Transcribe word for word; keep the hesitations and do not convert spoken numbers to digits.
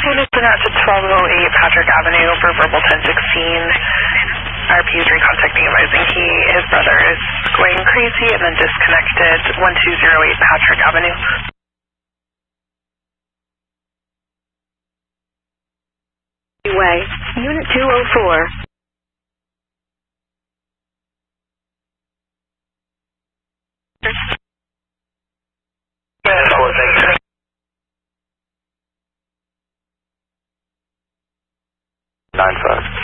Unit been out to twelve oh eight Patrick Avenue for verbal ten sixteen. R P is recontacting advising he, his brother is going crazy and then disconnected. one two zero eight Patrick Avenue. Way, Unit two oh four. Nine five.